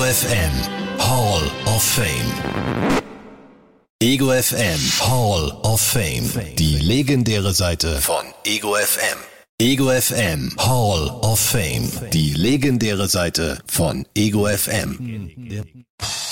FM Hall of Fame. Ego FM Hall of Fame. Die legendäre Seite von Ego FM. Ego FM Hall of Fame. Die legendäre Seite von Ego FM.